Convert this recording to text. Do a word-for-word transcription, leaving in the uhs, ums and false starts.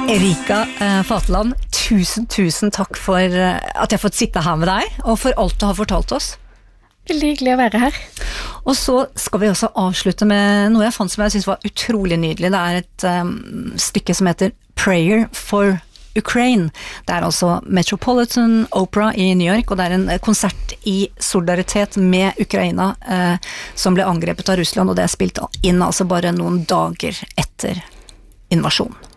Erika eh, Fatland, tusen, tusen takk for eh, at jeg har fått sitte her med deg, og for alt du har fortalt oss. Veldig hyggelig å være her. Og så skal vi også avslutte med noe jeg fant som jeg synes var utrolig nydelig. Det er et um, stykke som heter Prayer for Ukraine. Det er altså Metropolitan Opera i New York, og det er en konsert i solidaritet med Ukraina eh, som ble angrepet av Russland, og det er spilt inn altså bare noen dager etter invasjonen.